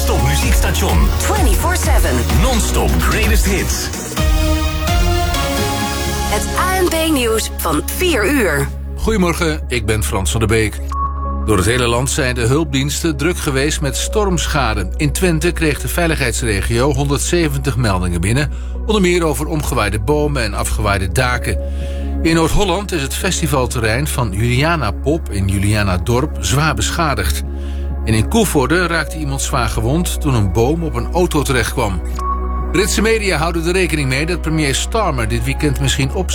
non-stop muziekstation. 24/7. Non-stop greatest hits. Het ANP-nieuws van 4 uur. Goedemorgen, ik ben Frans van der Beek. Door het hele land zijn de hulpdiensten druk geweest met stormschade. In Twente kreeg de veiligheidsregio 170 meldingen binnen, onder meer over omgewaaide bomen en afgewaaide daken. In Noord-Holland is het festivalterrein van Juliana Pop in Julianadorp zwaar beschadigd. En in Koevoorde raakte iemand zwaar gewond toen een boom op een auto terechtkwam. Britse media houden er rekening mee dat premier Starmer dit weekend misschien op